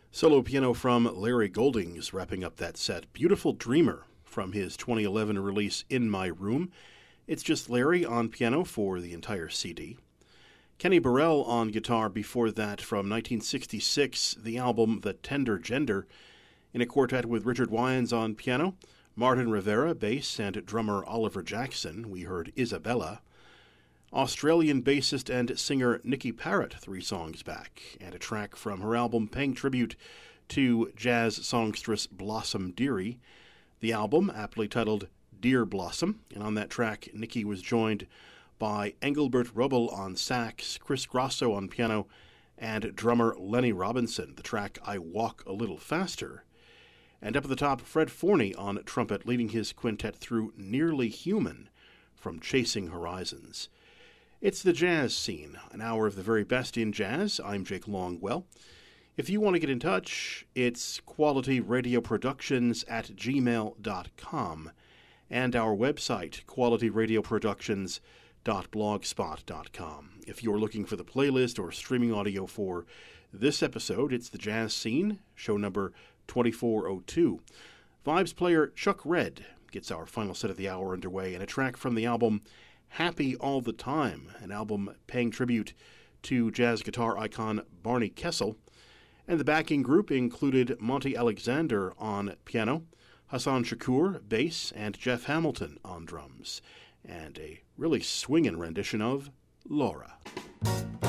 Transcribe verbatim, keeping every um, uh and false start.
Solo piano from Larry Goldings wrapping up that set. Beautiful Dreamer from his twenty eleven release In My Room. It's just Larry on piano for the entire C D. Kenny Burrell on guitar before that from nineteen sixty-six, the album The Tender Gender, in a quartet with Richard Wyans on piano, Martin Rivera, bass, and drummer Oliver Jackson. We heard Isabella. Australian bassist and singer Nikki Parrott three songs back, and a track from her album paying tribute to jazz songstress Blossom Dearie. The album, aptly titled Dear Blossom, and on that track Nikki was joined by Engelbert Rubel on sax, Chris Grosso on piano, and drummer Lenny Robinson, the track I Walk a Little Faster. And up at the top, Fred Forney on trumpet, leading his quintet through Nearly Human from Chasing Horizons. It's the jazz scene, an hour of the very best in jazz. I'm Jake Longwell. If you want to get in touch, it's qualityradioproductions at gmail dot com, and our website, qualityradioproductions dot blogspot dot com. If you're looking for the playlist or streaming audio for this episode, it's the jazz scene, show number twenty-four oh two. Vibes player Chuck Red gets our final set of the hour underway, and a track from the album Happy All the Time, an album paying tribute to jazz guitar icon Barney Kessel. And the backing group included Monty Alexander on piano, Hassan Shakur, bass, and Jeff Hamilton on drums. And a really swinging rendition of Laura.